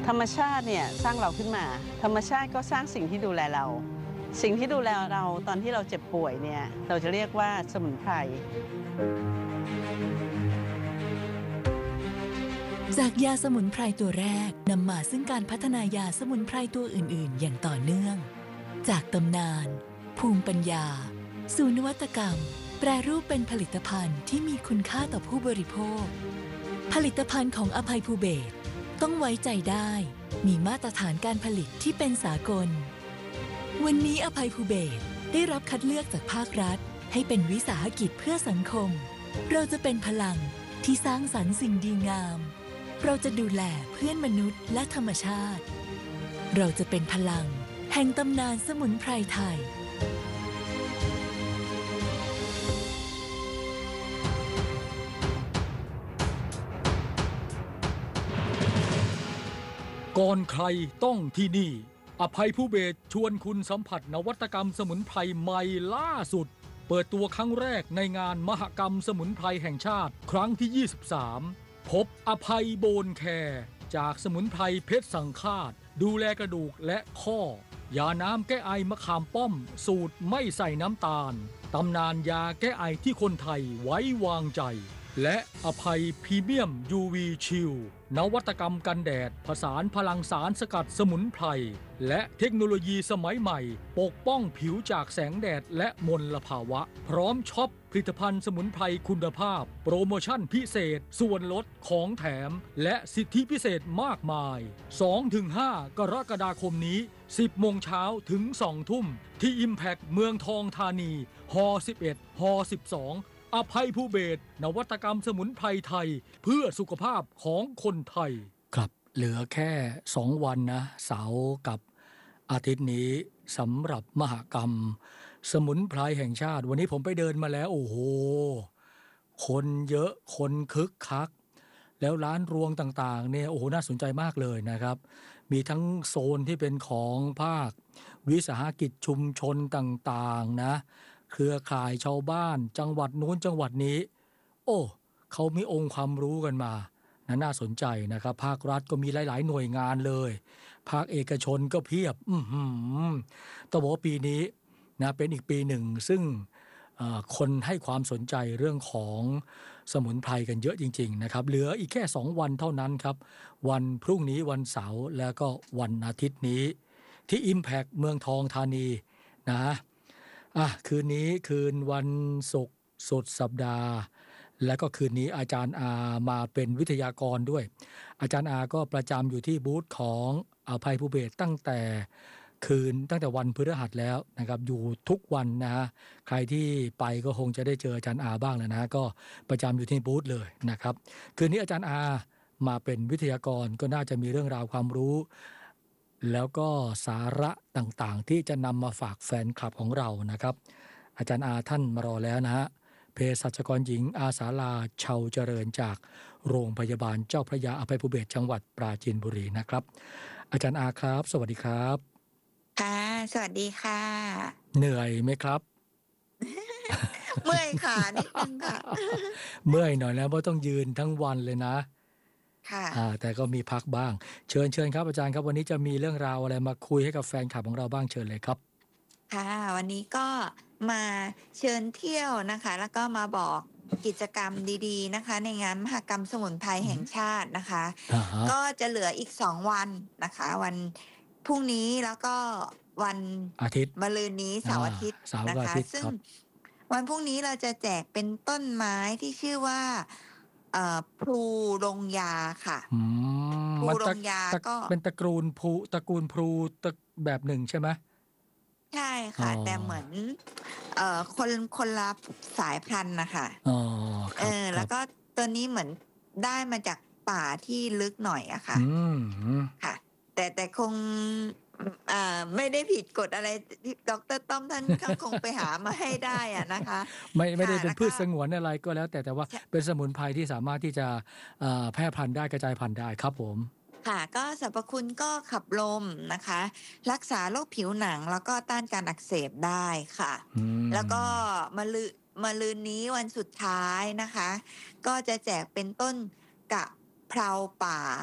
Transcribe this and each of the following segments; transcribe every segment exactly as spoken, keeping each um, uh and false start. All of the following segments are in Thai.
ธรรมชาติเนี่ยสร้างเราขึ้นมาธรรมชาติก็สร้างสิ่งที่ดูแลเราสิ่งที่ดูแลเราตอนที่เราเจ็บป่วยเนี่ยเราจะเรียกว่าสมุนไพรจากยาสมุนไพรตัวแรกนำมาซึ่งการพัฒนายาสมุนไพรตัวอื่นๆอย่างต่อเนื่องจากตำนานภูมิปัญญาสู่นวัตกรรมแปรรูปเป็นผลิตภัณฑ์ที่มีคุณค่าต่อผู้บริโภคผลิตภัณฑ์ของอภัยภูเบศรต้องไว้ใจได้มีมาตรฐานการผลิตที่เป็นสากลวันนี้อภัยภูเบศรได้รับคัดเลือกจากภาครัฐให้เป็นวิสาหกิจเพื่อสังคมเราจะเป็นพลังที่สร้างสรรค์สิ่งดีงามเราจะดูแลเพื่อนมนุษย์และธรรมชาติเราจะเป็นพลังแห่งตำนานสมุนไพรไทยก่อนใครต้องที่นี่อภัยภูเบศรชวนคุณสัมผัสนวัตกรรมสมุนไพรใหม่ล่าสุดเปิดตัวครั้งแรกในงานมหกรรมสมุนไพรแห่งชาติครั้งที่ยี่สิบสามพบอภัยโบนแคร์จากสมุนไพรเพชรสังฆาตดูแลกระดูกและข้อยาน้ำแก้ไอมะขามป้อมสูตรไม่ใส่น้ำตาลตำนานยาแก้ไอที่คนไทยไว้วางใจและอภัยพรีเมียม ยู วี ชิลนวัตกรรมกันแดดผสานพลังสารสกัดสมุนไพรและเทคโนโลยีสมัยใหม่ปกป้องผิวจากแสงแดดและมลภาวะพร้อมช็อปผลิตภัณฑ์สมุนไพรคุณภาพโปรโมชั่นพิเศษส่วนลดของแถมและสิทธิพิเศษมากมาย สองถึงห้า กรกฎาคมนี้ สิบโมงเช้าถึง สองทุ่มที่ Impact เมืองทองธานีฮสิบเอ็ดฮสิบสองอภัยภูเบศรนวัตกรรมสมุนไพรไทยเพื่อสุขภาพของคนไทยครับเหลือแค่สองวันนะเสาร์กับอาทิตย์นี้สำหรับมหกรรมสมุนไพรแห่งชาติวันนี้ผมไปเดินมาแล้วโอ้โหคนเยอะคนคึกคักแล้วร้านรวงต่างๆเนี่ยโอ้โหน่าสนใจมากเลยนะครับมีทั้งโซนที่เป็นของภาควิสาหกิจชุมชนต่างๆนะเครือข่ายชาวบ้านจังหวัดนู้นจังหวัดนี้โอ้เขามีองค์ความรู้กันมานะน่าสนใจนะครับภาครัฐก็มีหลายๆหน่วยงานเลยภาคเอกชนก็เพียบอื้อหือต้องบอกว่าปีนี้นะเป็นอีกปีหนึ่งซึ่งคนให้ความสนใจเรื่องของสมุนไพรกันเยอะจริงๆนะครับเหลืออีกแค่สองวันเท่านั้นครับวันพรุ่งนี้วันเสาร์แล้วก็วันอาทิตย์นี้ที่ Impact เมืองทองธานีนะอ่ะคืนนี้คืนวันศุกร์สุดสัปดาห์และก็คืนนี้อาจารย์อามาเป็นวิทยากรด้วยอาจารย์อาก็ประจำอยู่ที่บูธของอภัยภูเบศรตั้งแต่คืนตั้งแต่วันพฤหัสแล้วนะครับอยู่ทุกวันนะฮะใครที่ไปก็คงจะได้เจออาจารย์อาบ้างแล้วนะก็ประจำอยู่ที่บูธเลยนะครับคืนนี้อาจารย์อามาเป็นวิทยากรก็น่าจะมีเรื่องราวความรู้แล้วก็สาระต่างๆที่จะนำมาฝากแฟนคลับของเรานะครับอาจารย์อาท่านมารอแล้วนะฮะเภสัชกรหญิงอาสาลาเชาเจริญจากโรงพยาบาลเจ้าพระยาอภัยภูเบศรจังหวัดปราจีนบุรีนะครับอาจารย์อาครับสวัสดีครับค่ะสวัสดีค่ะเหนื่อยไหมครับเมื่อยค่ะนิดนึงค่ะเมื่อยหน่อยแล้วเพราะต้องยืนทั้งวันเลยนะค่ะอ่าแต่ก็มีพักบ้างเชิญเชิญครับอาจารย์ครับวันนี้จะมีเรื่องราวอะไรมาคุยให้กับแฟนคลับของเราบ้างเชิญเลยครับค่ะวันนี้ก็มาเชิญเที่ยวนะคะแล้วก็มาบอกกิจกรรมดีๆนะคะในงานมหกรรมสมุนไพรแห่งชาตินะคะก็จะเหลืออีกสองวันนะคะวันพรุ่งนี้แล้วก็วันอาทิตย์มะรืนนี้เสาร์อาทิตย์นะคะซึ่งวันพรุ่งนี้เราจะแจกเป็นต้นไม้ที่ชื่อว่าเอ่อพลูลงยาค่ะพลูลงยาก็เป็นตระกูลพลูตระกูลพลูแบบหนึ่งใช่ไหมใช่ค่ะแต่เหมือนเอ่อคนคนละสายพันธุ์นะคะอ๋อเออแล้วก็ตัวนี้เหมือนได้มาจากป่าที่ลึกหน่อยอะค่ะอืมค่ะแต่แต่คงอ่าไม่ได้ผิดกฎอะไรที่ดร.ต้อมท่านคงไปหามาให้ได้อะนะคะไม่ไม่ได้เป็นพืชสงวนอะไรก็แล้วแต่แต่ว่าเป็นสมุนไพรที่สามารถที่จะแพร่พันธุ์ได้กระจายพันธุ์ได้ครับผมค่ะก็สรรพคุณก็ขับลมนะคะรักษาโรคผิวหนังแล้วก็ต้านการอักเสบได้ค่ะแล้วก็มาลืมาลืนนี้วันสุดท้ายนะคะก็จะแจกเป็นต้นกะเพราป่า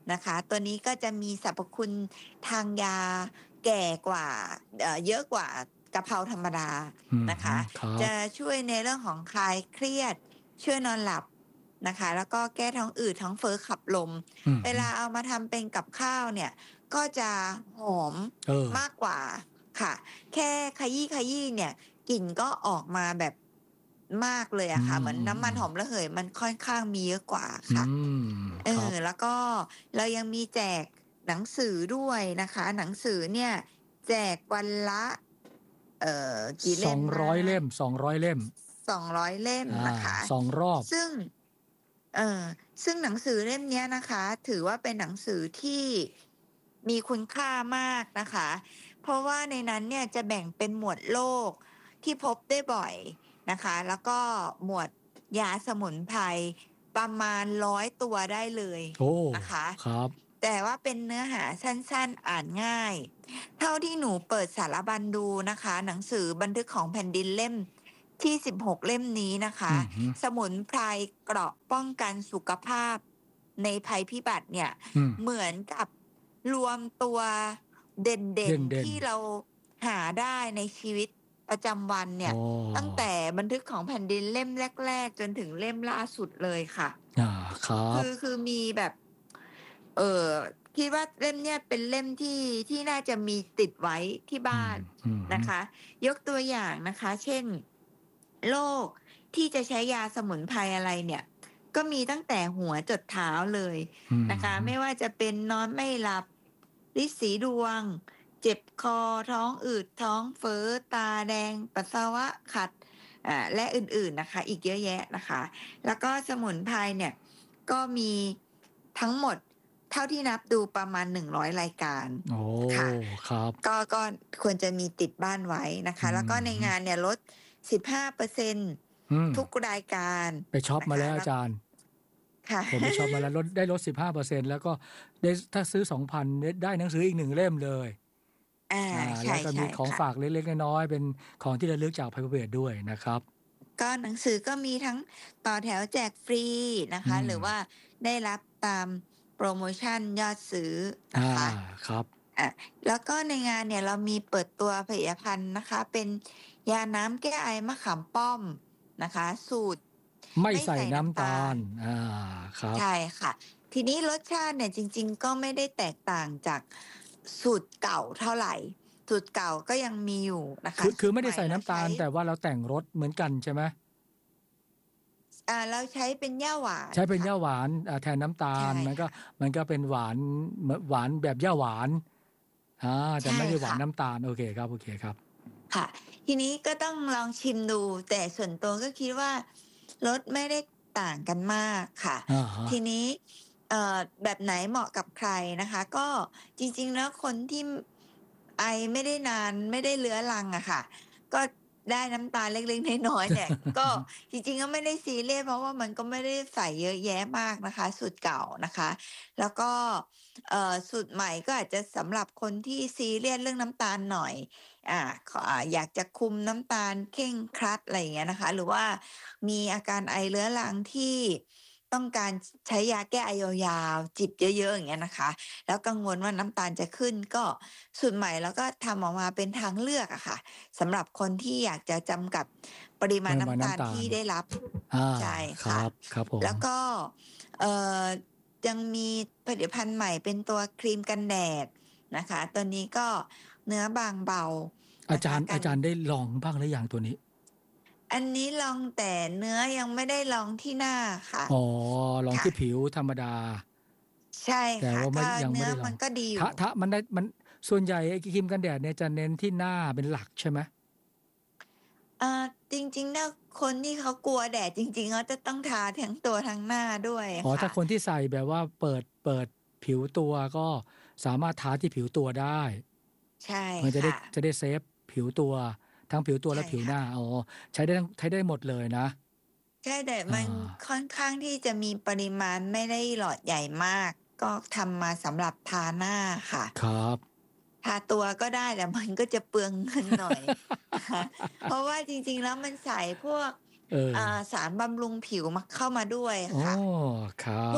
นะคะ ตัวนี้ก็จะมีสรรพคุณทางยาแก่กว่าเอ่อเยอะกว่ากะเพราธรรมดาอืมนะคะครับจะช่วยในเรื่องของคลายเครียด ช่วยนอนหลับนะคะ แล้วก็แก้ท้องอืดท้องเฟ้อขับลมอืมเวลาเอามาทำเป็นกับข้าวเนี่ย ก็จะหอมเออมากกว่าค่ะ แค่ขยี้ขยี้เนี่ยกลิ่นก็ออกมาแบบมากเลยอะค่ะอืมเหมือนน้ำมันหอมระเหยมันค่อนข้างมีเยอะกว่าอืค่ะมเอครัอบแล้วก็เรายังมีแจกหนังสือด้วยนะคะ หนังสือเนี่ยแจกวันละ เอ่อ กี่เล่มสองนะร้อย เล่ม สองร้อย เล่มสองร้อย เล่มอานะคะสอง รอบซึ่ง เอ่อ ซึ่งหนังสือเล่มเนี้ยนะคะ ถือว่าเป็นหนังสือที่มีคุณค่ามากนะคะ เพราะว่าในนั้นเนี่ยจะแบ่งเป็นหมวดโรคที่พบได้บ่อยนะคะ แล้วก็หมวดยาสมุนไพรประมาณ ร้อย ตัวได้เลยโอ้นะคะครับแต่ว่าเป็นเนื้อหาสั้น ๆ อ่านง่าย เท่าที่หนูเปิดสารบัญดูนะคะ หนังสือบันทึกของแผ่นดินเล่มที่ สิบหก เล่มนี้นะคะอือฮึสมุนไพรเกราะป้องกันสุขภาพในภัยพิบัติเนี่ยอืมเหมือนกับรวมตัวเด่นเด่นๆๆที่เราหาได้ในชีวิตประจำวันเนี่อ๋ยอตั้งแต่บันทึกของแผ่นดินเล่มแรก ๆ จนถึงเล่มล่าสุดเลยค่ะอา ครัคืบอ คือมีแบบ เอ่อ คิดว่าเล่มเนี้ยเป็นเล่มที่ ที่น่าจะมีติดไว้ที่อืบ้านม อือฮึนะคะ ยกตัวอย่างนะคะ เช่น โรคที่จะใช้ยาสมุนไพรอะไรเนี่ย ก็มีตั้งแต่หัวจดเท้าเลยอือนะคะฮึไม่ว่าจะเป็นนอนไม่หลับ ฤทธิ์สีดวง เจ็บคอ ท้องอืด ท้องเฟ้อ ตาแดง ปัสสาวะขัด อ่า และอื่น ๆ นะคะ อีกเยอะแยะนะคะ แล้วก็สมุนไพรเนี่ย ก็มีทั้งหมดเท่าที่นับดูประมาณ หนึ่งร้อย รายการโอ้ค่ะครับก็ ก็ควรจะมีติดบ้านไว้นะอืคะ แล้วก็ในอฮึงานเนี่ยลด สิบห้าเปอร์เซ็นต์อืมทุกรายการไปช็อปนะมาคะแล้วแล้อาว จารย์ค่ะผมไปช็อปมาแล้ว ลด ได้ลด สิบห้าเปอร์เซ็นต์ แล้วก็ได้ ถ้าซื้อ สองพัน ได้ ได้หนังสืออีก หนึ่ง เล่มเลยอาอ่าใชแล้วก็มี่ ของๆ ค่ะฝากเล็ก ๆ น้อย ๆ เป็นของที่ระลึกจากภัยพิบัติด้วยนะครับก็หนังสือก็มีทั้งต่อแถวแจกฟรีนะอืคะ หรือว่มาได้รับตามโพรโมชันยอดซื้อนะอาคะครับอ่า แล้วก็ในงานเนี่ยเรามีเปิดตัวผลิตภัณฑ์นะคะ เป็นยาน้ำแก้ไอมะขามป้อมนะคะ สูตรไม่ไม่ใส่ใส่น้ำน้ำตาตาลลอา ครับใช่ค่ะ ทีนี้รสชาติเนี่ยจริง ๆ ก็ไม่ได้แตกต่างจากสูตรเก่าเท่าไร สูตรเก่าก็ยังมีอยู่นะคืคะอ คืสูอตรไม่ใหได้ม่ใส่เรน้าำใชตา้ล แต่ว่าเราแต่งรสเหมือนกันใช่ไหม? อ่า เราใช้เป็นหญ้าหวานใช้เป็นค่หญ้าหวาน อ่า แทนน้ำตาใช่ล มันก็ค่ะมันก็เป็นหวาน เหมือนหวานแบบหญ้าหวาน อาใแต่ช่ไม่ได้หวาค่นะน้ำตาล โอเคครับ โอเคครับค่ะ ทีนี้ก็ต้องลองชิมดู แต่ส่วนตัวก็คิดว่ารสไม่ได้ต่างกันมากค่ะอะฮะทีนี้ เอ่อ แบบไหนเหมาะกับใครนะคะ ก็จริง ๆ แล้วคนที่ ไอไม่ได้นาน ไม่ได้เรื้อรังอะค่ะ ก็ได้น้ำตาลเล็ก ๆ น้อย ๆ เนี่ย ก็จริง ๆ ก็ไม่ได้ซีเรียส เพราะว่ามันก็ไม่ได้ใส่เยอะแยะมากนะคะ สูตรเก่านะคะ แล้วก็ เอ่อ สูตรใหม่ก็อาจจะสำหรับคนที่ซีเรียสเรื่องน้ำตาลหน่อย อ่า ข อ่า อยากจะคุมน้ำตาลเคร่งครัด อะไรอย่างเงี้ยนะคะ หรือว่ามีอาการไอเรื้อรังที่ต้องการ ช ใช้ยาแก้ไอยาว ๆ จิบเยอะ ๆ อย่างเงี้ยนะคะ แล้วกังวลว่าน้ำตาลจะขึ้น ก็สูตรใหม่เราก็ทำออกมาเป็นทางเลือกอะค่ะ สำหรับคนที่อยากจะจำกัดปริมาณปริน้ำมาณตาน้ำลตาที่ลได้รับอาใช่คค่ะรับ ครับผแล้วมก็ เอ่อ ยังมีผลิตภัณฑ์ใหม่เป็นตัวครีมกันแดดนะคะ ตัวนี้ก็เนื้อบางเบาอานะจาคะรย์กัอาน จารย์ได้ลองบ้างหรือยังตัวนี้? อันนี้ลองแต่เนื้อ ยังไม่ได้ลองที่หน้าค่ะอ๋อ ลองค่ที่ะผิวธรรมดาใช่แต่ค่ะว่าไมก่็ยังเนไมื่ ไอด้ลมอันงก็ดีอยูถ้า่ถ้ามันได้ มัน ส่วนใหญ่ไอ้ครีมกันแดดเนี่ยจะเน้นที่หน้าเป็นหลักใช่ไหม? เอ่อ จริง ๆ ถ้าคนที่เขากลัวแดดจริง ๆ เขาจะต้องทาทั้งตัวทั้งหน้าด้วยอ๋อคถ้า่ะคนที่ใส่แบบว่าเปิด เปิดผิวตัว ก็สามารถทาที่ผิวตัวได้ใช่มันจะคได้่ะจะได้เซฟผิวตัว ทั้งผิวตัวใชและผิวคหน่ ้า อ๋อ ใช้ได้ทั้ง ใช้ได้หมดเลยนะใช่ แต่อมันาค่อนข้างที่จะมีปริมาณไม่ได้หลอดใหญ่มาก ก็ทำมาสำหรับทาหน้าค่ะครับทาตัวก็ได้ แต่ มัน ก็จะเปลือง เงิน หน่อย นะคะ เพราะว่าจริง ๆ แล้วมันใส่พวกเอออ่า สารบำรุงผิวมา เข้ามาด้วยอ๋อค่ะครัพวกบส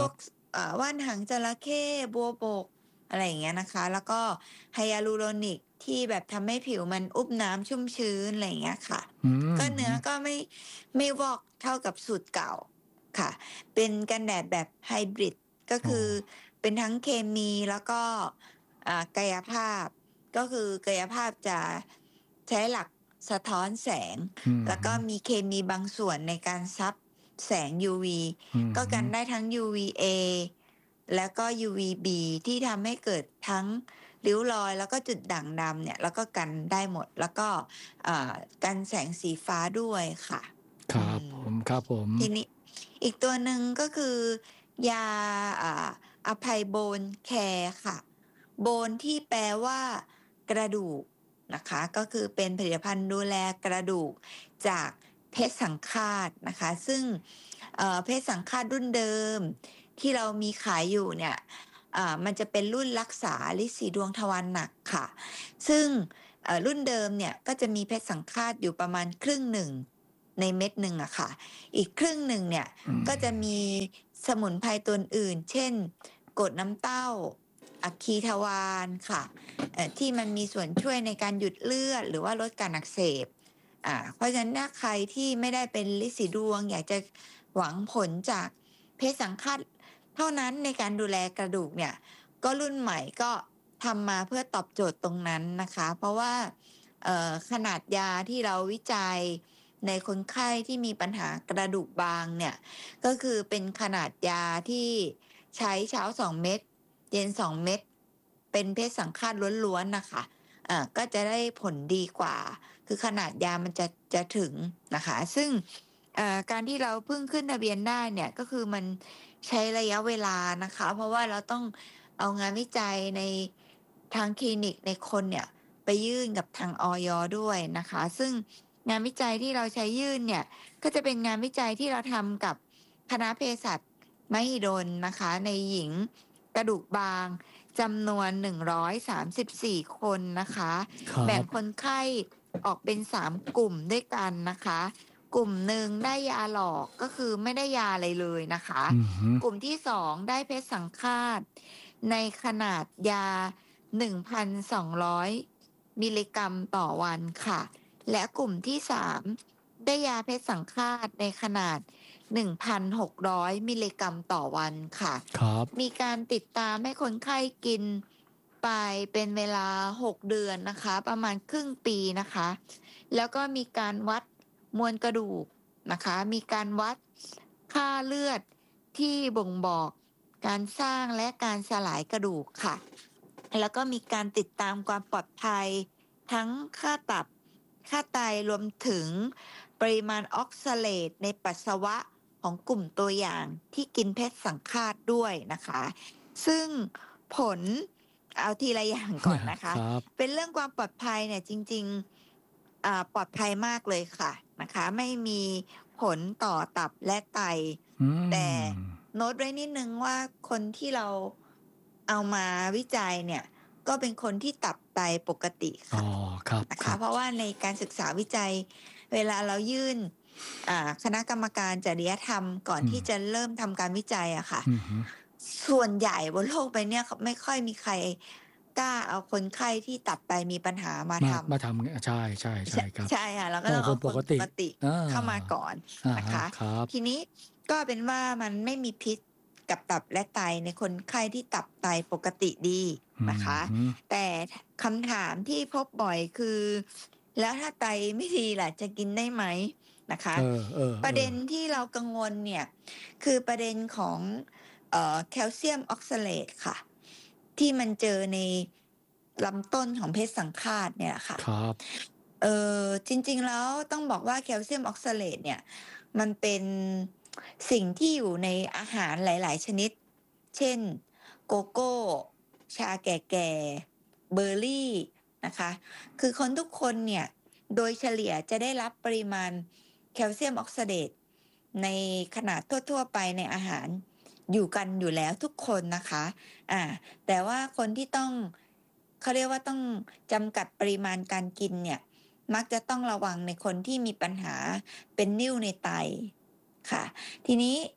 อ่าว่านหางจระเข้บัวบกอะไรอย่างเงี้ยนะคะแล้วก็ไฮยาลูโรนิกที่แบบทำให้ผิวมันอุบน้ำชุ่มชื้นอะไรอย่างเงี้ยค่ะก็เนื้อก็ไม่ไม่วอกเท่ากับสูตรเก่าค่ะเป็นกันแดดแบบไฮบริดก็คือเป็นทั้งเคมีแล้วก็อ่ากายภาพก็คือกายภาพจะใช้หลักสะท้อนแสงแล้วก็มีเคมีบางส่วนในการซับแสง ยู วี ก็กันได้ทั้ง ยู วี เอ แล้วก็ ยู วี บี ที่ทำให้เกิดทั้งริ้วรอยแล้วก็จุดด่างดำเนี่ยแล้วก็กันได้หมดแล้วก็กันแสงสีฟ้าด้วยค่ะครับผมครับผมทีนี้อีกตัวหนึ่งก็คือยาอภัยโบนแคร์ค่ะโบนที่แปลว่ากระดูกนะคะก็คือเป็นผลิตภัณฑ์ดูแลกระดูกจากเพชรสังฆาตนะคะซึ่งเพชรสังฆาตรุ่นเดิมที่เรามีขายอยู่เนี่ยมันจะเป็นรุ่นรักษาฤทธิ์สีดวงทวารหนักค่ะซึ่งรุ่นเดิมเนี่ยก็จะมีเพชรสังฆาตอยู่ประมาณครึ่งหนึ่งในเม็ดหนึ่งอะค่ะอีกครึ่งหนึ่งเนี่ยก็จะมีสมุนไพรตัวอื่นเช่นกรดน้ำเต้าอะคีทวารค่ะที่มันมีส่วนช่วยในการหยุดเลือดหรือว่าลดการอักเสบอ่าเพราะฉะนั้นถ้าใครที่ไม่ได้เป็นฤทธิ์สีดวงอยากจะหวังผลจากเพชรสังฆาตเท่านั้นในการดูแลกระดูกเนี่ยก็รุ่นใหม่ก็ทำมาเพื่อตอบโจทย์ตรงนั้นนะคะเพราะว่าขนาดยาที่เราวิจัยในคนไข้ที่มีปัญหากระดูกบางเนี่ยก็คือเป็นขนาดยาที่ใช้เช้าสองเม็ดเย็นสองเม็ดเป็นเพชรสังฆาตล้วนๆนะคะอ่าก็จะได้ผลดีกว่าคือขนาดยามันจะจะถึงนะคะซึ่งการที่เราเพิ่งขึ้นทะเบียนได้เนี่ยก็คือมันใช้ระยะเวลานะคะเพราะว่าเราต้องเอางานวิจัยในทางคลินิกในคนเนี่ยไปยื่นกับทางอย.ด้วยนะคะซึ่งงานวิจัยที่เราใช้ยื่นเนี่ยก็จะเป็นงานวิจัยที่เราทำกับคณะเภสัชมหิดลนะคะในหญิงกระดูกบางจำนวนหนึ่งร้อยสามสิบสี่คนนะคะแบ่งคนไข้ออกเป็นสามกลุ่มด้วยกันนะคะกลุ่มหนึ่งได้ยาหลอกก็คือไม่ได้ยาอะไรเลยนะคะกลุ่มที่สองได้เพชรสังฆาตในขนาดยา หนึ่งพันสองร้อย มิลลิกรัมต่อวันค่ะและกลุ่มที่สามได้ยาเพชรสังฆาตในขนาด หนึ่งพันหกร้อย มิลลิกรัมต่อวันค่ะครับมีการติดตามให้คนไข้กินไปเป็นเวลาหกเดือนนะคะประมาณครึ่งปีนะคะแล้วก็มีการวัดมวลกระดูกนะคะมีการวัดค่าเลือดที่บ่งบอกการสร้างและการสลายกระดูกค่ะแล้วก็มีการติดตามความปลอดภัยทั้งค่าตับค่าไตรวมถึงปริมาณออกซาเลตในปัสสาวะของกลุ่มตัวอย่างที่กินเพชรสังฆาตด้วยนะคะซึ่งผลเอาทีละอย่างก่อนนะคะ เป็นเรื่องความปลอดภัยเนี่ยจริงๆปลอดภัยมากเลยค่ะนะคะไม่มีผลต่อตับและไตแต่โน้ตไว้นิดนึงว่าคนที่เราเอามาวิจัยเนี่ยก็เป็นคนที่ตับไตปกติค่ะนะคะเพราะว่าในการศึกษาวิจัยเวลาเรายื่นคณะกรรมการจริยธรรมก่อนที่จะเริ่มทำการวิจัยอะค่ะส่วนใหญ่บนโลกใบนี้ไม่ค่อยมีใครกล้าเอาคนไข้ที่ตับไตมีปัญหามาทำมาทำใช่ใช่ใช่ครับใช่ค่ะแล้วก็ต้องเอาคนปกติเข้ามาก่อนนะคะทีนี้ก็เป็นว่ามันไม่มีพิษกับตับและไตในคนไข้ที่ตับไตปกติดีนะคะแต่คำถามที่พบบ่อยคือแล้วถ้าไตไม่ดีล่ะจะกินได้ไหมนะคะประเด็นที่เรากังวลเนี่ยคือประเด็นของเอ่อแคลเซียมออกซาเลตค่ะที่มันเจอในลำต้นของเพชรสังฆาตเนี่ยค่ะครับเออจริงๆแล้วต้องบอกว่าแคลเซียมออกซาเลตเนี่ยมันเป็นสิ่งที่อยู่ในอาหารหลายๆชนิดเช่นโกโก้ชาแก่ๆเบอร์รี่นะคะคือคนทุกคนเนี่ยโดยเฉลี่ยจะได้รับปริมาณแคลเซียมออกซาเลตในขนาดทั่วๆไปในอาหารอยู่กันอยู่แล้วทุกคนนะคะอ่าแต่ว่าคนที่ต้องเขาเรียกว่าต้องจำกัดปริมาณการกินเนี่ยมักจะต้องระวังในคนที่มีปัญหาเป็นนิ่วในไตค่ะทีนี้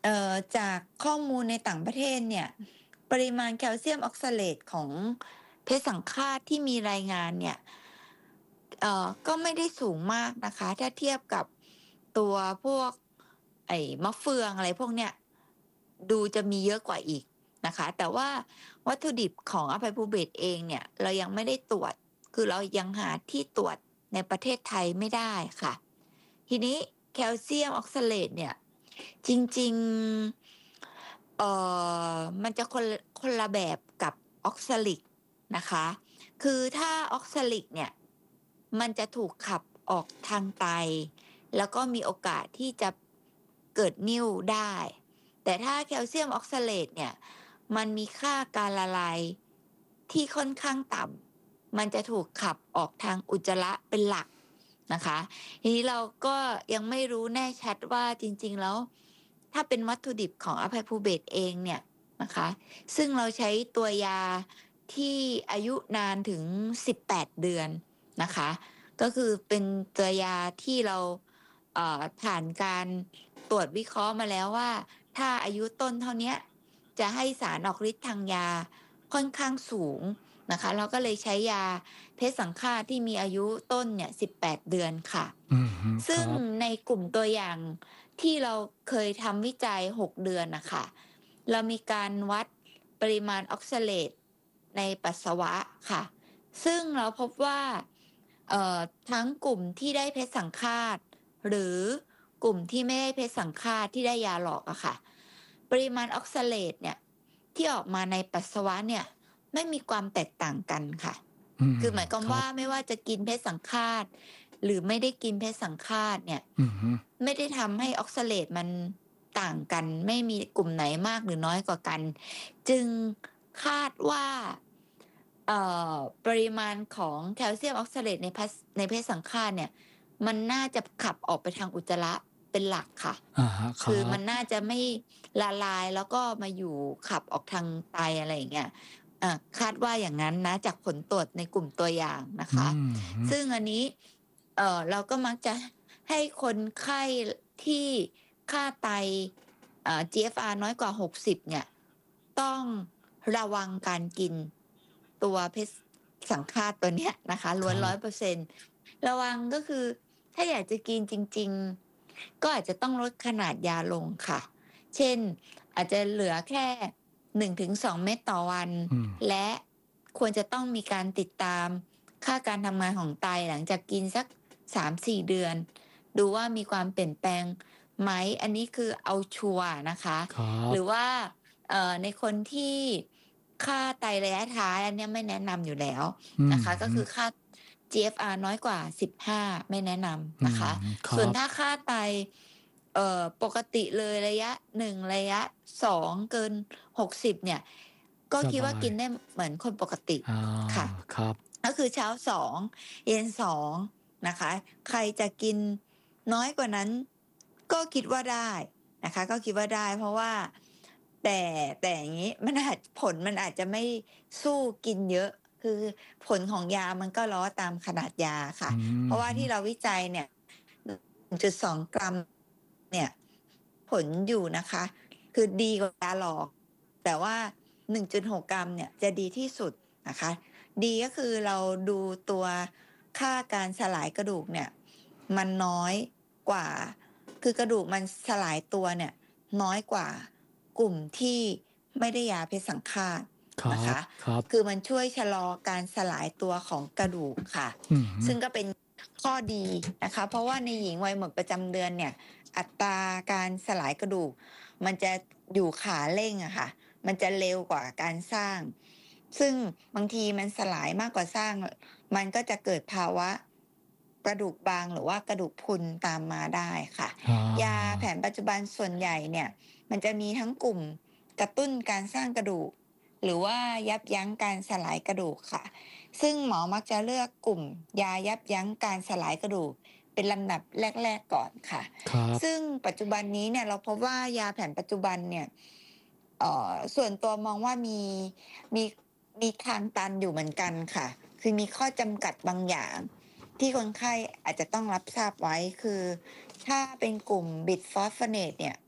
เอ่อจากข้อมูลในต่างประเทศเนี่ยปริมาณแคลเซียมออกซาเลตของเพชรสังฆาตที่มีรายงานเนี่ยเอ่อก็ไม่ได้สูงมากนะคะถ้าเทียบกับตัวพวกไอ้มะเฟืองอะไรพวกเนี้ยดูจะมีเยอะกว่าอีกนะคะแต่ว่าวัตถุดิบของอภัยภูเบศรเองเนี่ยเรายังไม่ได้ตรวจคือเรายังหาที่ตรวจในประเทศไทยไม่ได้ค่ะทีนี้แคลเซียมออกซาเลตเนี่ยจริงๆเอ่อมันจะคนคนละแบบกับออกซาลิกนะคะคือถ้าออกซาลิกเนี่ยมันจะถูกขับออกทางไตแล้วก็มีโอกาสที่จะเกิดนิ่วได้แต่ถ้าแคลเซียมออกซาเลตเนี่ยมันมีค่าการละลายที่ค่อนข้างต่ำมันจะถูกขับออกทางอุจจาระเป็นหลักนะคะทีนี้เราก็ยังไม่รู้แน่ชัดว่าจริงๆแล้วถ้าเป็นวัตถุดิบของอภัยภูเบศรเองเนี่ยนะคะซึ่งเราใช้ตัวยาที่อายุนานถึงสิบแปดเดือนนะคะก็คือเป็นตัวยาที่เราเอ่อผ่านการตรวจวิเคราะห์มาแล้วว่าถ้าอายุต้นเท่านี้จะให้สารออกฤทธิ์ทางยาค่อนข้างสูงนะคะเราก็เลยใช้ยาเพชรสังฆาตที่มีอายุต้นเนี่ยสิบแปดเดือนค่ะซึ่งในกลุ่มตัวอย่างที่เราเคยทำวิจัยหกเดือนนะคะเรามีการวัดปริมาณออกซาเลตในปัสสาวะค่ะซึ่งเราพบว่าเอ่อทั้งกลุ่มที่ได้เพชรสังฆาตหรือกลุ่มที่ไม่ได้เพชรสังฆาตที่ได้ยาหลอกอะค่ะปริมาณออกซาเลตเนี่ยที่ออกมาในปัสสาวะเนี่ยไม่มีความแตกต่างกันค่ะคือหมายความว่าไม่ว่าจะกินเพชรสังฆาตหรือไม่ได้กินเพชรสังฆาตเนี่ยไม่ได้ทำให้ออกซาเลตมันต่างกันไม่มีกลุ่มไหนมากหรือน้อยกว่ากันจึงคาดว่าปริมาณของแคลเซียมออกซาเลตในในเพชรสังฆาตเนี่ยมันน่าจะขับออกไปทางอุจจาระเป็นหลักค่ะคือมันน่าจะไม่ละลายแล้วก็มาอยู่ขับออกทางไตอะไรอย่างเงี้ยคาดว่าอย่างนั้นนะจากผลตรวจในกลุ่มตัวอย่างนะคะซึ่งอันนี้เออเราก็มักจะให้คนไข้ที่ค่าไตเอ่อ จี เอฟ อาร์ น้อยกว่าหกสิบเนี่ยต้องระวังการกินตัวเพชรสังฆาตตัวเนี้ยนะคะล้วน ร้อยเปอร์เซ็นต์ ระวังก็คือถ้าอยากจะกินจริงๆก็อาจจะต้องลดขนาดยาลงค่ะเช่นอาจจะเหลือแค่ หนึ่งถึงสอง เม็ดต่อวันและควรจะต้องมีการติดตามค่าการทำงานของไตหลังจากกินสัก สามถึงสี่ เดือนดูว่ามีความเปลี่ยนแปลงไหมอันนี้คือเอาชัวร์นะคะหรือว่าเอ่อในคนที่ค่าไตระยะท้ายอันนี้ไม่แนะนำอยู่แล้วนะคะก็คือค่า จี เอฟ อาร์ น้อยกว่าสิบห้าไม่แนะนำนะคะส่วนถ้าค่าไตเอ่อปกติเลยระยะหนึ่งระยะสองเกินหกสิบเนี่ยก็คิดว่ากินได้เหมือนคนปกติค่ะครับก็คือเช้าสองเย็นสองนะคะใครจะกินน้อยกว่านั้นก็คิดว่าได้นะคะก็คิดว่าได้เพราะว่าแต่แต่อย่างนี้มันอาจผลมันอาจจะไม่สู้กินเยอะคือผลของยามันก็ล้อตามขนาดยาค่ะเพราะว่าที่เราวิจัยเนี่ย หนึ่งจุดสอง กรัมเนี่ยผลอยู่นะคะคือดีกว่ายาหลอกแต่ว่า หนึ่งจุดหก กรัมเนี่ยจะดีที่สุดนะคะดีก็คือเราดูตัวค่าการสลายกระดูกเนี่ยมันน้อยกว่าคือกระดูกมันสลายตัวเนี่ยน้อยกว่ากลุ่มที่ไม่ได้ยาเพชรสังฆาตนะคะคือมันช่วยชะลอการสลายตัวของกระดูกค่ะซึ่งก็เป็นข้อดีนะคะเพราะว่าในหญิงวัยหมดประจำเดือนเนี่ยอัตราการสลายกระดูกมันจะอยู่ขาเร่งอะค่ะมันจะเร็วกว่าการสร้างซึ่งบางทีมันสลายมากกว่าสร้างมันก็จะเกิดภาวะกระดูกบางหรือว่ากระดูกพรุนตามมาได้ค่ะยาแผนปัจจุบันส่วนใหญ่เนี่ยมันจะมีทั้งกลุ่มกระตุ้นการสร้างกระดูกหรือว่ายับยั้งการสลายกระดูกค่ะซึ่งหมอมักจะเลือกกลุ่มยายับยั้งการสลายกระดูกเป็นลำดับแรกๆก่อนค่ะซึ่งปัจจุบันนี้เนี่ยเราพบว่ายาแผนปัจจุบันเนี่ยเอ่อส่วนตัวมองว่ามีมีมีทางตันอยู่เหมือนกันค่ะคือมีข้อจำกัดบางอย่างที่คนไข้อาจจะต้องรับทราบไว้คือถ้าเป็นกลุ่มบิดฟอสโฟเนตเนี่ย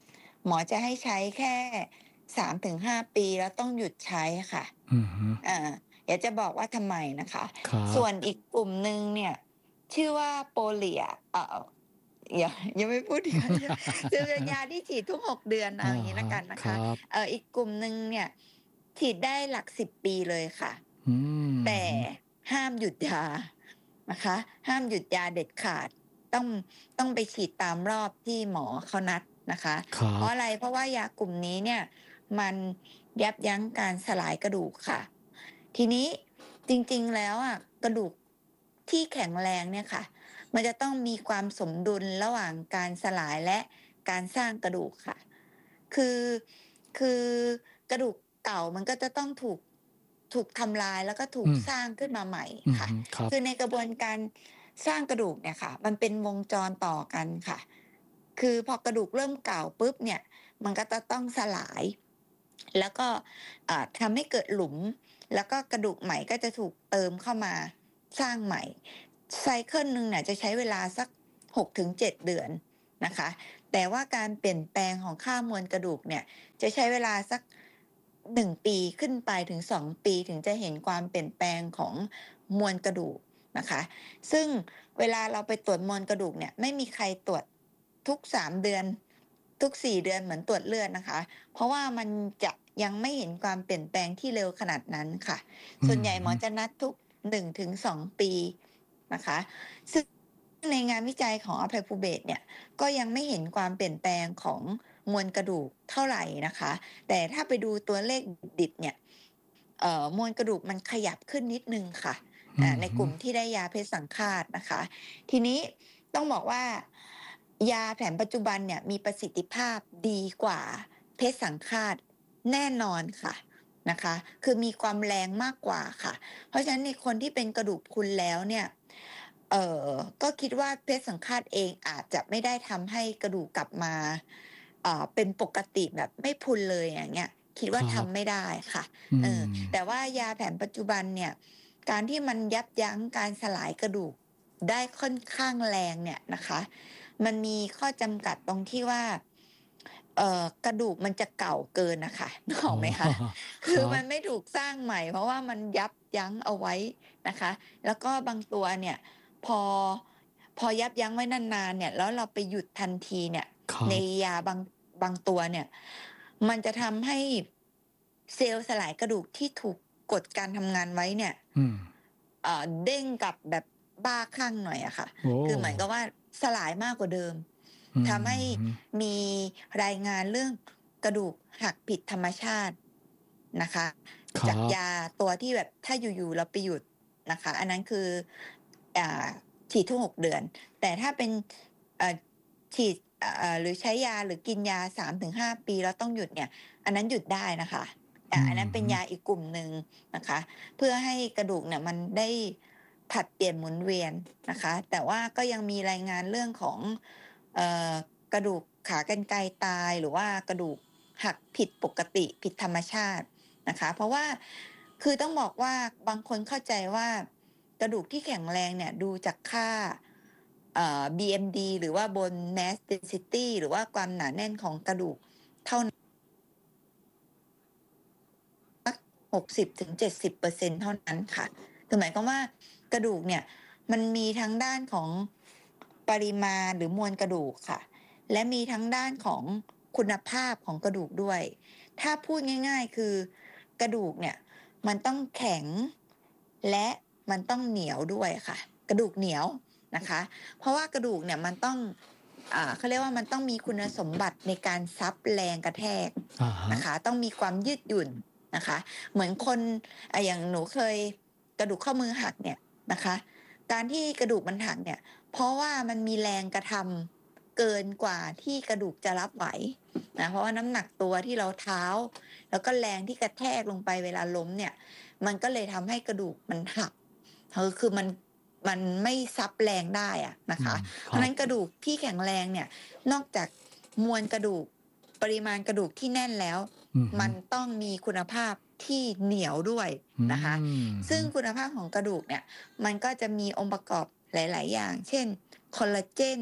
หมอจะให้ใช้แค่ สามถึงห้า ปีแล้วต้องหยุดใช้ค่ะอือฮึอ่า เดี๋ยวจะบอกว่าทำไมนะคะครัส่บวนอีกกลุ่มหนึ่งเนี่ย ชื่อว่า Prolia เอ่อ ยัง ยังไม่พูด ดีกว่า คือเป็นยาที่ฉีดทุก หก เดือน เอาอย่างงี้แล้วกันนะคคะรับเอ่อ อีกกลุ่มหนึ่งเนี่ย ฉีดได้หลัก สิบ ปีเลยค่ะอืมแต่ห้ามหยุดยานะคะ ห้ามหยุดยาเด็ดขาด ต้อง ต้องไปฉีดตามรอบที่หมอเขานัดนะคะครัเพราะบอะไร? เพราะว่ายากลุ่มนี้เนี่ย มันยับยั้งการสลายกระดูกค่ะ ทีนี้จริง ๆ แล้วอะ กระดูกที่แข็งแรงเนี่ยค่ะ มันจะต้องมีความสมดุลระหว่างการสลายและการสร้างกระดูกค่ะ คือ คือกระดูกเก่ามันก็จะต้องถูก ถูกทำลาย แล้วก็ถูอืกมสร้างขึ้นมาใหม่อือค่ะฮึ ครับคือในกระบวนการสร้างกระดูกเนี่ยค่ะ มันเป็นวงจรต่อกันค่ะ คือพอกระดูกเริ่มเก่าปุ๊บเนี่ย มันก็จะต้องสลาย แล้วก็ อ่า ทำให้เกิดหลุม แล้วก็กระดูกใหม่ก็จะถูกเติมเข้ามาสร้างใหม่ ไซเกิล หนึ่งเนี่ยจะใช้เวลาสัก หกถึงเจ็ด เดือนนะคะ แต่ว่าการเปลี่ยนแปลงของค่ามวลกระดูกเนี่ย จะใช้เวลาสัก หนึ่ง ปีขึ้นไปถึง สอง ปี ถึงจะเห็นความเปลี่ยนแปลงของมวลกระดูกนะคะ ซึ่งเวลาเราไปตรวจมวลกระดูกเนี่ย ไม่มีใครตรวจทุก สาม เดือน ทุก สี่ เดือนเหมือนตรวจเลือดนะคะ เพราะว่ามันจะยังไม่เห็นความเปลี่ยนแปลงที่เร็วขนาดนั้นค่ะอืส่วนใหญ่หมอฮึจะนัดทุก หนึ่งถึงสอง ปีนะคะ ซึ่ง ในงานวิจัยของอภัยภูเบศรเนี่ย ก็ยังไม่เห็นความเปลี่ยนแปลงของมวลกระดูกเท่าไรนะคะ แต่ถ้าไปดูตัวเลขดิบ ๆ เนี่ย เอ่อ มวลกระดูกมันขยับขึ้นนิดหนึ่งค่ะอือ่าอในฮึกลุ่มที่ได้ยาเพชฌสังฆาตนะคะ ทีนี้ต้องบอกว่า ยาแผนปัจจุบันเนี่ยมีประสิทธิภาพดีกว่าเพชฌสังฆาตแน่นอนค่ะนะคะ คือมีความแรงมากกว่าค่ะ เพราะฉะนั้นในคนที่เป็นกระดูกพรุนแล้วเนี่ย เอ่อ ก็คิดว่าเพชฌสังฆาตเองอาจจะไม่ได้ทำให้กระดูกกลับมา อ่า เป็นปกติแบบไม่พรุนเลย อย่างเงี้ย คิดว่าคทรับำไม่ได้ค่ะอืเออมแต่ว่ายาแผนปัจจุบันเนี่ย การที่มันยับยั้งการสลายกระดูกได้ค่อนข้างแรงเนี่ยนะคะ มันมีข้อจำกัดตรงที่ว่า เอ่อ กระดูกมันจะเก่าเกินน่ะค่ะ นึกออ๋ออกไหมคะ? คคือรัมันบไม่ถูกสร้างใหม่ เพราะว่ามันยับยั้งเอาไว้นะคะ แล้วก็บางตัวเนี่ย พอ พอยับยั้งไว้นาน ๆ เนี่ย แล้วเราไปหยุดทันทีเนี่ยครัในบยาบาง บางตัวเนี่ย มันจะทำให้เซลล์สลายกระดูกที่ถูกกดการทำงานไว้เนี่ยอืมเอ่อ เด้งกลับแบบบ้าคลั่งหน่อยอะค่ะโอ้คือเหมือนกับว่าสลายมากกว่าเดิมอืทำให้อฮึมีรายงานเรื่องกระดูกหักผิดธรรมชาตินะคะครจากับยาตัวที่แบบถ้าอยู่ ๆ เราไปหยุดนะคะ อันนั้นคือ อ่า ฉีดทุก หก เดือน แต่ถ้าเป็น เอ่อ ฉีด เอ่อ หรือใช้ยา หรือกินยา สามถึงห้า ปีแล้วต้องหยุดเนี่ย อันนั้นหยุดได้นะคะออ่าอือันนั้นเป็นฮึยาอีกกลุ่มหนึ่งนะคะ เพื่อให้กระดูกเนี่ยมันได้ผลัดเปลี่ยนหมุนเวียนนะคะ แต่ว่าก็ยังมีรายงานเรื่องของ เอ่อ กระดูกขากรรไกรตาย หรือว่ากระดูกหักผิดปกติ ผิดธรรมชาตินะคะ เพราะว่า คือต้องบอกว่าบางคนเข้าใจว่ากระดูกที่แข็งแรงเนี่ยดูจากค่า เอ่อ บี เอ็ม ดี หรือว่า Bone Mass Density หรือว่าความหนาแน่นของกระดูกเท่า สัก หกสิบถึงเจ็ดสิบเปอร์เซ็นต์ เท่านั้นค่ะ คือหมายความว่ากระดูกเนี่ยมันมีทั้งด้านของปริมาณหรือมวลกระดูกค่ะ และมีทั้งด้านของคุณภาพของกระดูกด้วย ถ้าพูดง่าย ๆ คือกระดูกเนี่ยมันต้องแข็ง และมันต้องเหนียวด้วยค่ะ กระดูกเหนียวนะคะ เพราะว่ากระดูกเนี่ยมันต้อง อ่า เขาเรียกว่ามันต้องมีคุณสมบัติในการซับแรงกระแทกอะฮะนะคะ ต้องมีความยืดหยุ่นนะคะ เหมือนคน อ่า อย่างหนูเคยกระดูกข้อมือหักเนี่ยนะคะ การที่กระดูกมันหักเนี่ย เพราะว่ามันมีแรงกระทำเกินกว่าที่กระดูกจะรับไหวนะ เพราะว่าน้ำหนักตัวที่เราเท้า แล้วก็แรงที่กระแทกลงไปเวลาล้มเนี่ย มันก็เลยทำให้กระดูกมันหัก เออ คือมัน มันไม่ซับแรงได้อะนะอืคะมเพคราะฉะรับนั้นกระดูกที่แข็งแรงเนี่ย นอกจากมวลกระดูก ปริมาณกระดูกที่แน่นแล้วอือฮึมันต้องมีคุณภาพที่เหนียวด้วยอืนะคะอซึ่งฮึคุณภาพของกระดูกเนี่ย มันก็จะมีองค์ประกอบหลาย ๆ อย่าง เช่น คอลลาเจน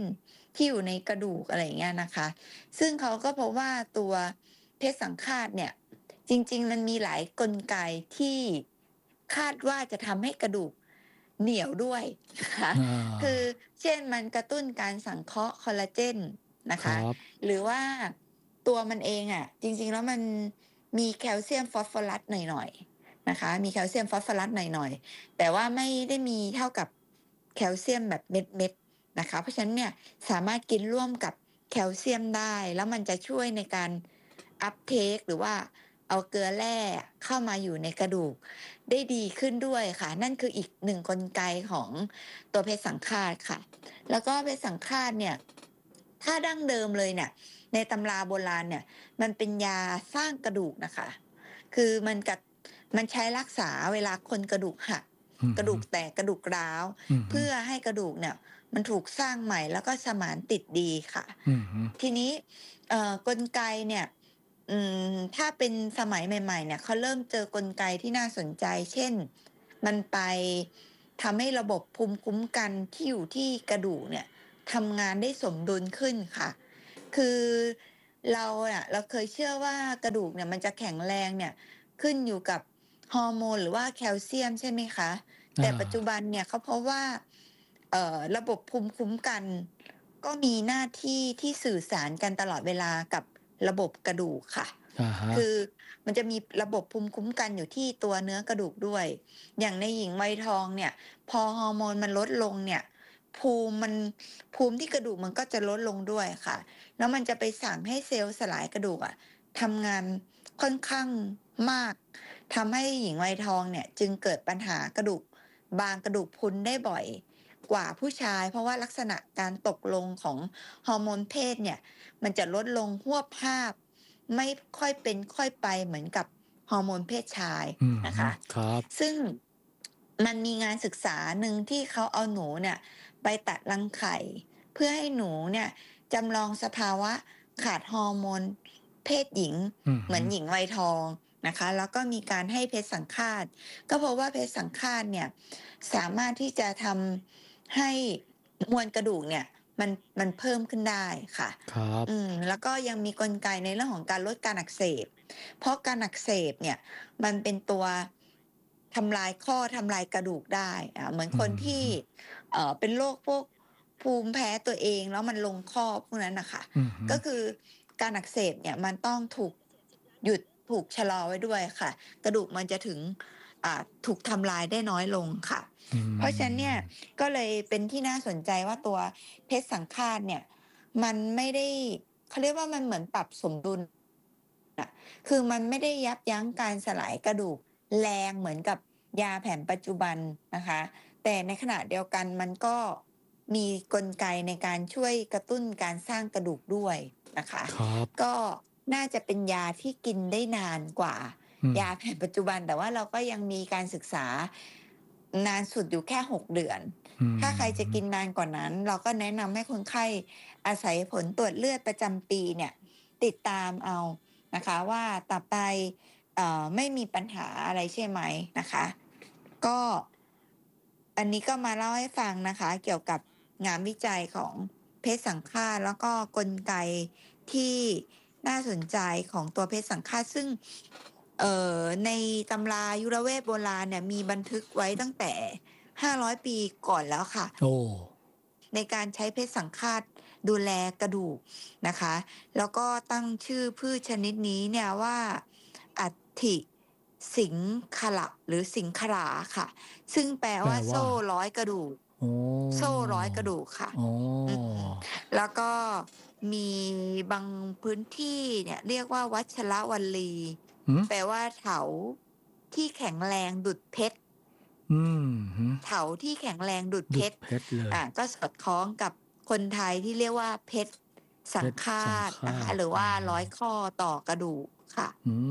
ที่อยู่ในกระดูกอะไรอย่างเงี้ยนะคะซึ่งเขาก็พบว่าตัวเพชฌสังฆาตเนี่ยจริงๆมันมีหลายกลไกที่คาดว่าจะทำให้กระดูกเหนียวด้วยนะคะคือเช่นมันกระตุ้นการสังเคราะห์คอลลาเจนนะคะหรือว่าตัวมันเองอ่ะจริงๆแล้วมันมีแคลเซียมฟอสฟอรัสหน่อยๆนะคะมีแคลเซียมฟอสฟอรัสหน่อยๆแต่ว่าไม่ได้มีเท่ากับแคลเซียมแบบเม็ดๆนะคะเพราะฉะนั้นเนี่ยสามารถกินร่วมกับแคลเซียมได้แล้วมันจะช่วยในการอัพเทคหรือว่าเอาเกลือแร่เข้ามาอยู่ในกระดูกได้ดีขึ้นด้วยค่ะนั่นคืออีกหนึ่งกลไกของตัวเพชฌสังฆาตค่ะแล้วก็เพชฌสังฆาตเนี่ยถ้าดั้งเดิมเลยเนี่ยในตำราโบราณเนี่ยมันเป็นยาสร้างกระดูกนะคะคือมันกับมันใช้รักษาเวลาคนกระดูกหักกระดูกแตกกระดูกร้าวเพื่อให้กระดูกเนี่ยมันถูกสร้างใหม่แล้วก็สมานติดดีค่ะทีนี้เอ่อกลไกเนี่ยอืมถ้าเป็นสมัยใหม่ๆเนี่ยเขาเริ่มเจอกลไกที่น่าสนใจเช่นมันไปทำให้ระบบภูมิคุ้มกันที่อยู่ที่กระดูกเนี่ยทำงานได้สมดุลขึ้นค่ะคือเราเนี่ยเราเคยเชื่อว่ากระดูกเนี่ยมันจะแข็งแรงเนี่ยขึ้นอยู่กับฮอร์โมนหรือว่าแคลเซียมใช่ไหมคะแต่ปัจจุบันเนี่ยเขาพบว่าเอ่อระบบภูมิคุ้มกันก็มีหน้าที่ที่สื่อสารกันตลอดเวลากับระบบกระดูกค่ะ uh-huh. คือมันจะมีระบบภูมิคุ้มกันอยู่ที่ตัวเนื้อกระดูกด้วยอย่างในหญิงวัยทองเนี่ยพอฮอร์โมนมันลดลงเนี่ยภูมิมันภูมิที่กระดูกมันก็จะลดลงด้วยค่ะแล้วมันจะไปสั่งให้เซลล์สลายกระดูกอะทำงานค่อนข้างมากทำให้หญิงวัยทองเนี่ยจึงเกิดปัญหากระดูกบางกระดูกพรุนได้บ่อยกว่าผู้ชายเพราะว่าลักษณะการตกลงของฮอร์โมนเพศเนี่ยมันจะลดลงหวบภาพไม่ค่อยเป็นค่อยไปเหมือนกับฮอร์โมนเพศชายนะคะครับซึ่งมันมีงานศึกษาหนึ่งที่เขาเอาหนูเนี่ยไปตัดรังไข่เพื่อให้หนูเนี่ยจำลองสภาวะขาดฮอร์โมนเพศหญิงเหมือนหญิงวัยทองนะคะแล้วก็มีการให้เพชฌสังฆาตก็เพราะว่าเพชฌสังฆาตเนี่ยสามารถที่จะทำให้มวลกระดูกเนี่ยมันมันเพิ่มขึ้นได้ค่ะครับอืมแล้วก็ยังมีกลไกในเรื่องของการลดการอักเสบเพราะการอักเสบเนี่ยมันเป็นตัวทำลายข้อทำลายกระดูกได้อ่าเหมือนคนที่เอ่อเป็นโรคพวกภูมิแพ้ตัวเองแล้วมันลงข้อพวกนั้นนะคะก็คือการอักเสบเนี่ยมันต้องถูกหยุดถูกชะลอไว้ด้วยค่ะกระดูกมันจะถึงอ่าถูกทำลายได้น้อยลงค่ะเพราะฉะนั้นเนี่ยก็เลยเป็นที่น่าสนใจว่าตัวเพชฌสังฆาตเนี่ยมันไม่ได้เขาเรียกว่ามันเหมือนปรับสมดุลอ่ะคือมันไม่ได้ยับยั้งการสลายกระดูกแรงเหมือนกับยาแผนปัจจุบันนะคะแต่ในขณะเดียวกันมันก็มีกลไกในการช่วยกระตุ้นการสร้างกระดูกด้วยนะคะก็น่าจะเป็นยาที่กินได้นานกว่ายาแผนปัจจุบันแต่ว่าเราก็ยังมีการศึกษานานสุดอยู่แค่หกเดือนถ้าใครจะกินนานกว่านั้นเราก็แนะนำให้คนไข้อาศัยผลตรวจเลือดประจำปีเนี่ยติดตามเอานะคะว่าต่อไปเอ่อไม่มีปัญหาอะไรใช่ไหมนะคะก็อันนี้ก็มาเล่าให้ฟังนะคะเกี่ยวกับงานวิจัยของเพชฌสังฆาตแล้วก็กลไกที่น่าสนใจของตัวเพชฌสังฆาตซึ่งเอ่อในตำรายุรเวทโบราณเนี่ยมีบันทึกไว้ตั้งแต่ห้าร้อยปีก่อนแล้วค่ะโอ้ในการใช้เพชฌสังฆาตดูแลกระดูกนะคะแล้วก็ตั้งชื่อพืชชนิดนี้เนี่ยว่าอัฐิสิงขละหรือสิงขราค่ะซึ่งแปลว่าโซ่ร้อยกระดูกโซ่ร้อยกระดูกค่ะแล้วก็มีบางพื้นที่เนี่ยเรียกว่าวัชรวลีแปลว่าเถาที่แข็งแรงดุจเพชรเถาที่แข็งแรงดุจเพชรอ่ะก็สอดคล้องกับคนไทยที่เรียกว่าเพชรสังฆาตนะคะหรือว่าร้อยข้อต่อกระดูกค่ะ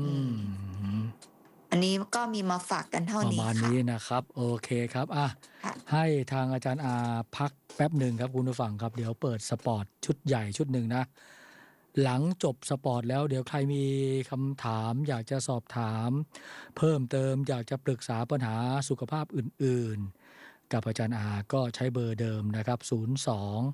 อันนี้ก็มีมาฝากกันเท่านี้ค่ะประมาณนี้นะครับโอเคครับอ่ะให้ทางอาจารย์อาพักแป๊บหนึ่งครับคุณผู้ฟังครับเดี๋ยวเปิดสปอร์ตชุดใหญ่ชุดหนึ่งนะหลังจบสปอร์ตแล้วเดี๋ยวใครมีคำถามอยากจะสอบถามเพิ่มเติมอยากจะปรึกษาปัญหาสุขภาพอื่นๆกับอาจารย์อาก็ใช้เบอร์เดิมนะครับศูนย์ สอง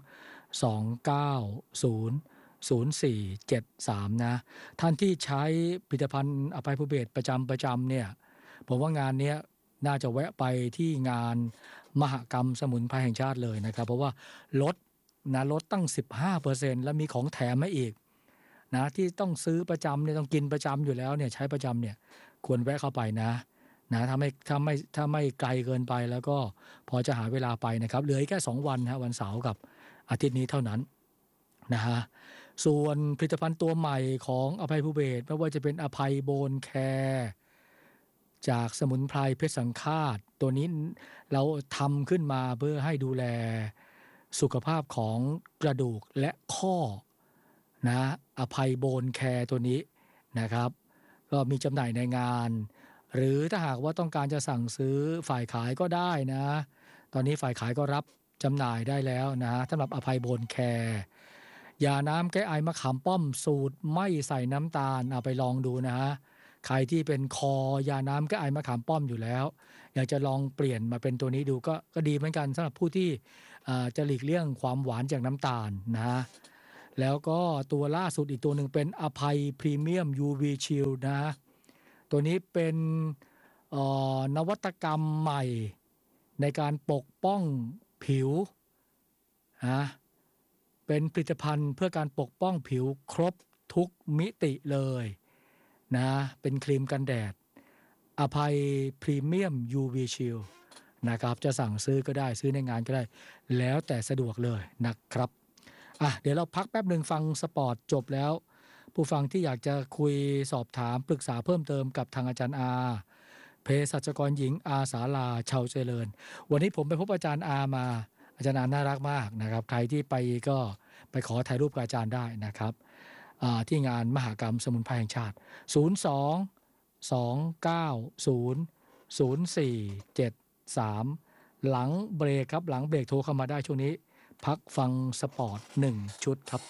สอง เก้า ศูนย์ ศูนย์ สี่ เจ็ด สามนะท่านที่ใช้ผลิตภัณฑ์อภัยภูเบศรประจำประจำเนี่ยผมว่างานนี้น่าจะแวะไปที่งานมหกรรมสมุนไพรแห่งชาติเลยนะครับเพราะว่าลดนะลดตั้ง สิบห้าเปอร์เซ็นต์ แล้วมีของแถมมาอีกนะที่ต้องซื้อประจำเนี่ยต้องกินประจำอยู่แล้วเนี่ยใช้ประจำเนี่ยควรแวะเข้าไปนะนะถ้าไม่ถ้าไม่ถ้าไม่ไกลเกินไปแล้วก็พอจะหาเวลาไปนะครับเหลือแค่สองวันฮะวันเสาร์กับอาทิตย์นี้เท่านั้นนะฮะส่วนผลิตภัณฑ์ตัวใหม่ของอภัยภูเบศรไม่ว่าจะเป็นอภัยโบนแคร์จากสมุนไพรเพชรสังฆาตตัวนี้เราทำขึ้นมาเพื่อให้ดูแลสุขภาพของกระดูกและข้อนะอภัยโบนแคร์ตัวนี้นะครับก็มีจำหน่ายในงานหรือถ้าหากว่าต้องการจะสั่งซื้อฝ่ายขายก็ได้นะตอนนี้ฝ่ายขายก็รับจำหน่ายได้แล้วนะสำหรับอภัยโบนแคร์ยาน้ำแก้ไอมะขามป้อมสูตรไม่ใส่น้ำตาลเอาไปลองดูนะฮะใครที่เป็นคอยาน้ำแก้ไอมะขามป้อมอยู่แล้วอยากจะลองเปลี่ยนมาเป็นตัวนี้ดูก็ก็ดีเหมือนกันสำหรับผู้ที่จะหลีกเลี่ยงความหวานจากน้ำตาลนะแล้วก็ตัวล่าสุดอีกตัวหนึ่งเป็นอภัยพรีเมียม ยู วี Shield นะตัวนี้เป็นนวัตกรรมใหม่ในการปกป้องผิวนะเป็นผลิตภัณฑ์เพื่อการปกป้องผิวครบทุกมิติเลยนะเป็นครีมกันแดดอภัยพรีเมียม ยู วี Shield นะครับจะสั่งซื้อก็ได้ซื้อในงานก็ได้แล้วแต่สะดวกเลยนะครับอ่ะเดี๋ยวเราพักแป๊บหนึ่งฟังสปอร์ตจบแล้วผู้ฟังที่อยากจะคุยสอบถามปรึกษาเพิ่มเติมกับทางอาจารย์อาเภสัชกรหญิงอาสาลาชาวเจริญวันนี้ผมไปพบอาจารย์อามาอาจารย์อาน่ารักมากนะครับใครที่ไปก็ไปขอถ่ายรูปกับอาจารย์ได้นะครับที่งานมหกรรมสมุนไพรแห่งชาติศูนย์ สอง สอง เก้า ศูนย์ ศูนย์ สี่ เจ็ด สามหลังเบรกครับหลังเบรกโทรเข้ามาได้ช่วงนี้พักฟังสปอร์ตหนึ่งชุดครับ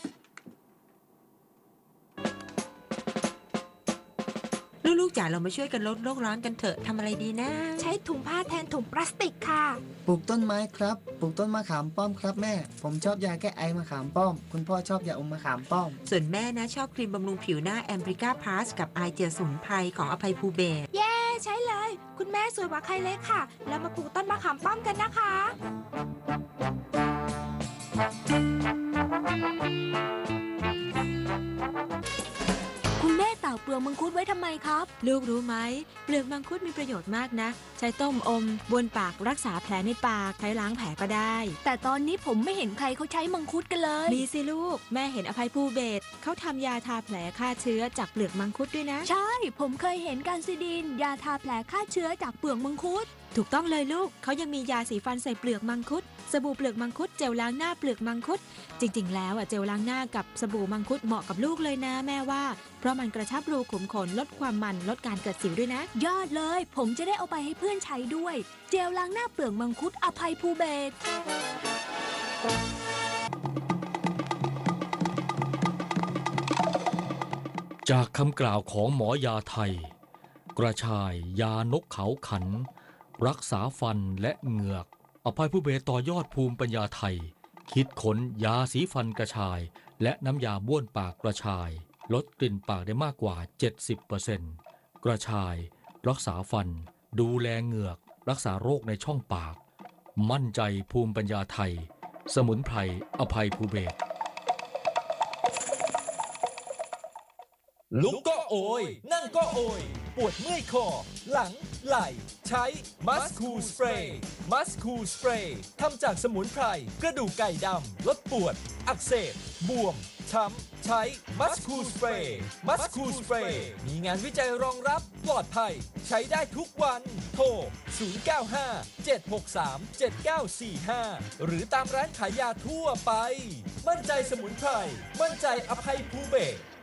ลูกๆจ๋าเรามาช่วยกันลดโลกร้อนกันเถอะทำอะไรดีนะใช้ถุงผ้าแทนถุงพลาสติกค่ะปลูกต้นไม้ครับปลูกต้นมะขามป้อมครับแม่ผมชอบยาแก้ไอมะขามป้อมคุณพ่อชอบยาอมมะขามป้อมส่วนแม่นะชอบครีมบำรุงผิวหน้าแอมบริก้าพลัสกับไอเจลสมุนไพรของอภัยภูเบศรเย้ใช้เลยคุณแม่สวยกว่าใครเลยค่ะแล้วมาปลูกต้นมะขามป้อมกันนะคะคุณแม่ตากเปลือกมังคุดไว้ทำไมครับลูกรู้ไหมเปลือกมังคุดมีประโยชน์มากนะใช้ต้มอมบนปากรักษาแผลในปากใช้ล้างแผลก็ได้แต่ตอนนี้ผมไม่เห็นใครเขาใช้มังคุดกันเลยมีสิลูกแม่เห็นอภัยภูเบศรเขาทำยาทาแผลฆ่าเชื้อจากเปลือกมังคุดด้วยนะใช่ผมเคยเห็นการซิดินยาทาแผลฆ่าเชื้อจากเปลือกมังคุดถูกต้องเลยลูกเขายังมียาสีฟันใส่เปลือกมังคุดสบู่เปลือกมังคุดเจลล้างหน้าเปลือกมังคุดจริงๆแล้วอ่ะเจลล้างหน้ากับสบู่มังคุดเหมาะกับลูกเลยนะแม่ว่าเพราะมันกระชับรูขุมขนลดความมันลดการเกิดสิวด้วยนะยอดเลยผมจะได้เอาไปให้เพื่อนใช้ด้วยเจลล้างหน้าเปลือกมังคุดอภัยภูเบศรจากคำกล่าวของหมอยาไทยกระชายยานกเขาขันรักษาฟันและเหงือกอภัยภูเบศรต่อยอดภูมิปัญญาไทยคิดค้นยาสีฟันกระชายและน้ำยาบ้วนปากกระชายลดกลิ่นปากได้มากกว่า เจ็ดสิบเปอร์เซ็นต์ กระชายรักษาฟันดูแลเหงือกรักษาโรคในช่องปากมั่นใจภูมิปัญญาไทยสมุนไพรอภัยภูเบศรลุกก็โอยนั่งก็โอยปวดเมื่อยคอหลังไหล่ใช้มัสคูสเปรย์มัสคูสเปรย์ทำจากสมุนไพรกระดูกไก่ดำลดปวดอักเสบบวมช้ำใช้มัสคูสเปรย์มัสคูสเปรย์มีงานวิจัยรองรับปลอดภัยใช้ได้ทุกวันโทรศูนย์ เก้า ห้า เจ็ด หก สาม เจ็ด เก้า สี่ ห้าหรือตามร้านขายยาทั่วไปมั่นใจสมุนไพรมั่นใจอภัยภูเบศร